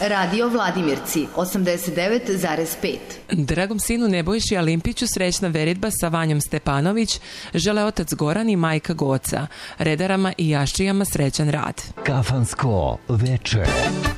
Radio Vladimirci 89,5. Dragom sinu Nebojši Alimpiću srećna veritba sa Vanjom Stepanović žele otac Goran i majka Goca. Redarama i jaščijama srećan rad. Kafansko veče.